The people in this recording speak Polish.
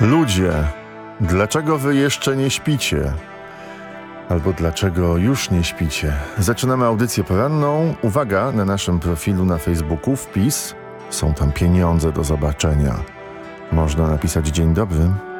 Ludzie, dlaczego wy jeszcze nie śpicie? Albo dlaczego już nie śpicie? Zaczynamy audycję poranną. Uwaga, na naszym profilu na Facebooku wpis. Są tam pieniądze do zobaczenia. Można napisać dzień dobry.